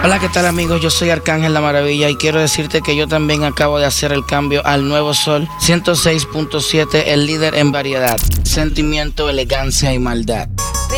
Hola, ¿qué tal amigos? Yo soy Arcángel La Maravilla y quiero decirte que yo también acabo de hacer el cambio al Nuevo Sol 106.7, el líder en variedad, sentimiento, elegancia y maldad.